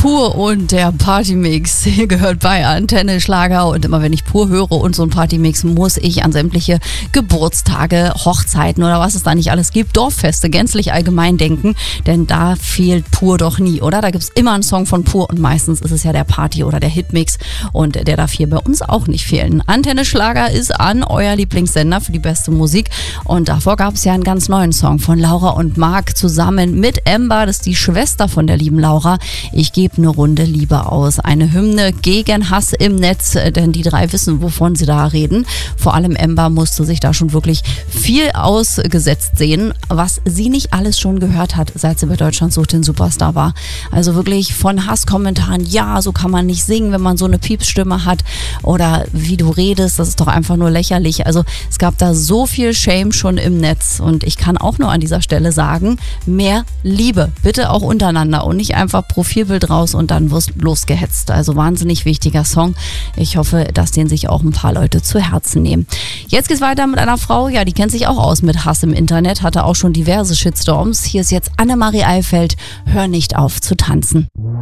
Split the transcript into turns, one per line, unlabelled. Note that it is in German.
Pur und der Partymix. Ihr gehört bei Antenne Schlager und immer wenn ich Pur höre und so ein Partymix, muss ich an sämtliche Geburtstage, Hochzeiten oder was es da nicht alles gibt, Dorffeste gänzlich allgemein denken, denn da fehlt Pur doch nie, oder? Da gibt es immer einen Song von Pur und meistens ist es ja der Party- oder der Hitmix und der darf hier bei uns auch nicht fehlen. Antenne Schlager ist an, euer Lieblingssender für die beste Musik und davor gab es ja einen ganz neuen Song von Laura und Marc zusammen mit Ember, das ist die Schwester von der lieben Laura. Ich gebe eine Runde Liebe aus. Eine Hymne gegen Hass im Netz, denn die drei wissen, wovon sie da reden. Vor allem Ember musste sich da schon wirklich viel ausgesetzt sehen, was sie nicht alles schon gehört hat, seit sie bei Deutschland sucht den Superstar war. Also wirklich von Hasskommentaren, ja, so kann man nicht singen, wenn man so eine Piepsstimme hat oder wie du redest, das ist doch einfach nur lächerlich. Also es gab da so viel Shame schon im Netz und ich kann auch nur an dieser Stelle sagen, mehr Liebe, bitte auch untereinander und nicht einfach Profilbild raus und dann wirst losgehetzt. Also wahnsinnig wichtiger Song. Ich hoffe, dass den sich auch ein paar Leute zu Herzen nehmen. Jetzt geht's weiter mit einer Frau, ja, die kennt sich auch aus mit Hass im Internet, hatte auch schon diverse Shitstorms. Hier ist jetzt Annemarie Eifeld, hör nicht auf zu tanzen.